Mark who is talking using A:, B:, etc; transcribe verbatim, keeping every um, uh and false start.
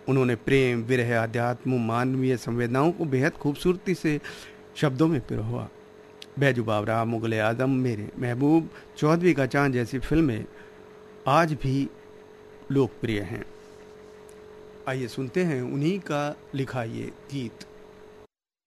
A: उन्होंने प्रेम, विरह, अध्यात्म, मानवीय संवेदनाओं को बेहद खूबसूरती से शब्दों में पिरोआ। बैजू बावरा, मुगल आजम, मेरे महबूब, चौधरी का चांद जैसी फिल्में आज भी लोकप्रिय हैं। आइए सुनते हैं उन्हीं का लिखा ये गीत।